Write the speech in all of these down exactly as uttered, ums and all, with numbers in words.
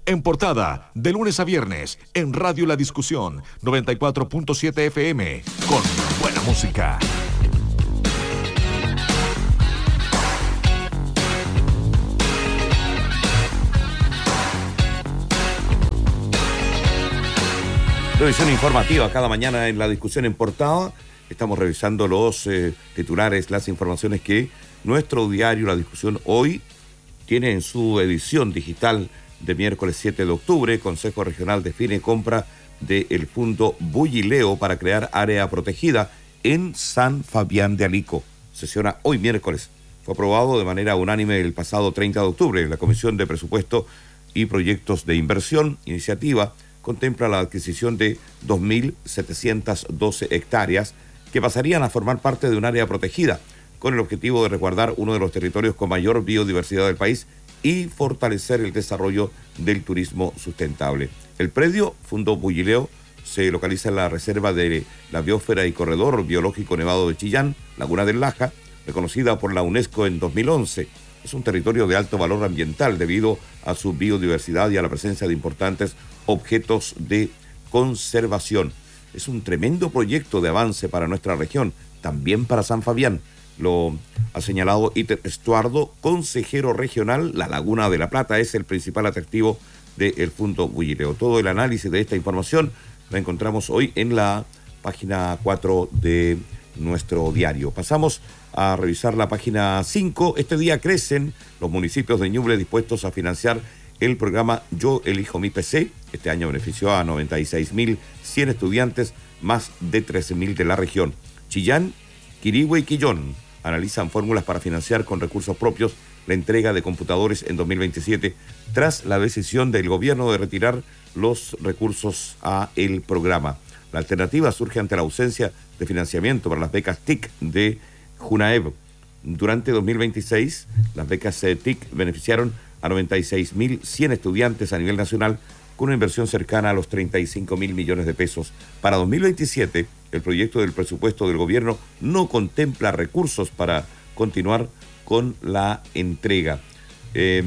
En Portada, de lunes a viernes, en Radio La Discusión, noventa y cuatro punto siete F M, con buena música. Revisión informativa cada mañana en La Discusión en Portada. Estamos revisando los eh, titulares, las informaciones que nuestro diario La Discusión hoy tiene en su edición digital de miércoles siete de octubre. Consejo Regional define compra del Fondo Bullileo para crear área protegida en San Fabián de Alico. Sesiona hoy miércoles. Fue aprobado de manera unánime el pasado treinta de octubre. La Comisión de Presupuesto y Proyectos de Inversión, iniciativa, contempla la adquisición de dos mil setecientas doce hectáreas que pasarían a formar parte de un área protegida, con el objetivo de resguardar uno de los territorios con mayor biodiversidad del país y fortalecer el desarrollo del turismo sustentable. El predio Fondo Bullileo se localiza en la reserva de la Biosfera y Corredor Biológico Nevado de Chillán, Laguna del Laja, reconocida por la UNESCO en dos mil once. Es un territorio de alto valor ambiental debido a su biodiversidad y a la presencia de importantes objetos de conservación. Es un tremendo proyecto de avance para nuestra región, también para San Fabián. Lo ha señalado Iter Estuardo, consejero regional. La Laguna de la Plata es el principal atractivo del Fondo Bullileo. Todo el análisis de esta información la encontramos hoy en la página cuatro de nuestro diario. Pasamos a revisar la página cinco. Este día crecen los municipios de Ñuble dispuestos a financiar el programa Yo Elijo Mi P C. Este año benefició a noventa y seis mil cien estudiantes, más de trece mil de la región. Chillán, Quirihue y Quillón analizan fórmulas para financiar con recursos propios la entrega de computadores en dos mil veintisiete, tras la decisión del gobierno de retirar los recursos a el programa. La alternativa surge ante la ausencia de financiamiento para las becas T I C de Junaev. Durante dos mil veintiséis, las becas T I C beneficiaron a noventa y seis mil cien estudiantes a nivel nacional, con una inversión cercana a los treinta y cinco mil millones de pesos. Para dos mil veintisiete, el proyecto del presupuesto del gobierno no contempla recursos para continuar con la entrega. Eh,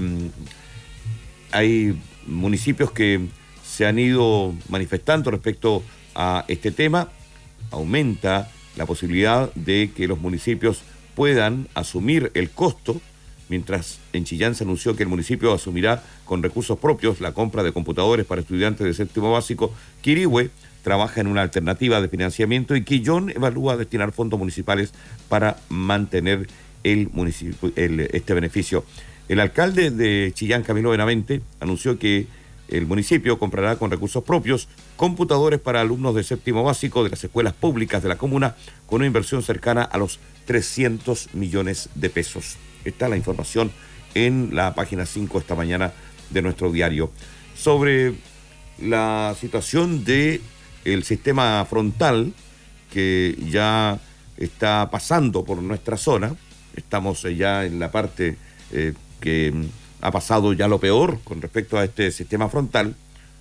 hay municipios que se han ido manifestando respecto a este tema. Aumenta la posibilidad de que los municipios puedan asumir el costo, mientras en Chillán se anunció que el municipio asumirá con recursos propios la compra de computadores para estudiantes de séptimo básico. Quirihue trabaja en una alternativa de financiamiento y Quillón evalúa destinar fondos municipales para mantener el municipio, el, este beneficio. El alcalde de Chillán, Camilo Benavente, anunció que el municipio comprará con recursos propios computadores para alumnos de séptimo básico de las escuelas públicas de la comuna, con una inversión cercana a los trescientos millones de pesos. Está la información en la página cinco esta mañana de nuestro diario. Sobre la situación del sistema frontal que ya está pasando por nuestra zona, estamos ya en la parte eh, que ha pasado ya lo peor con respecto a este sistema frontal,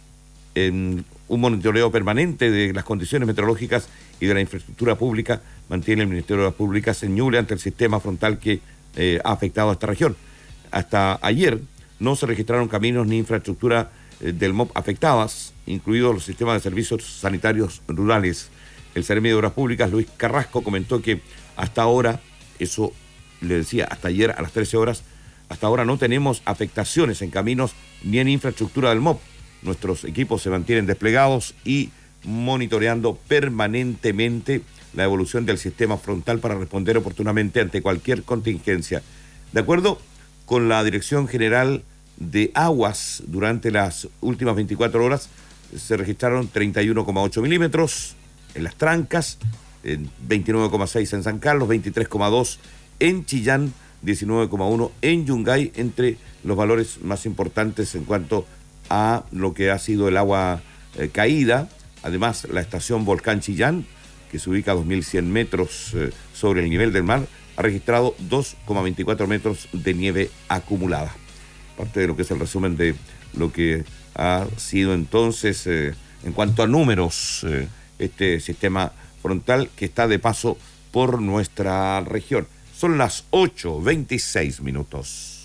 en un monitoreo permanente de las condiciones meteorológicas y de la infraestructura pública mantiene el Ministerio de las Públicas en Ñuble ante el sistema frontal que eh, ha afectado a esta región. Hasta ayer no se registraron caminos ni infraestructura eh, del M O P afectadas, incluidos los sistemas de servicios sanitarios rurales. El Seremi de Obras Públicas, Luis Carrasco, comentó que hasta ahora, eso le decía, hasta ayer a las trece horas, hasta ahora no tenemos afectaciones en caminos ni en infraestructura del M O P. Nuestros equipos se mantienen desplegados y monitoreando permanentemente la evolución del sistema frontal para responder oportunamente ante cualquier contingencia. De acuerdo con la Dirección General de Aguas, durante las últimas veinticuatro horas se registraron treinta y uno coma ocho milímetros en Las Trancas, en veintinueve coma seis en San Carlos, veintitrés coma dos en Chillán, diecinueve coma uno en Yungay, entre los valores más importantes en cuanto a lo que ha sido el agua eh, caída. Además, la estación Volcán Chillán, que se ubica a dos mil cien metros eh, sobre el nivel del mar, ha registrado dos coma veinticuatro metros de nieve acumulada. Parte de lo que es el resumen de lo que ha sido entonces, eh, en cuanto a números, eh, este sistema frontal que está de paso por nuestra región. Son las ocho veintiséis minutos.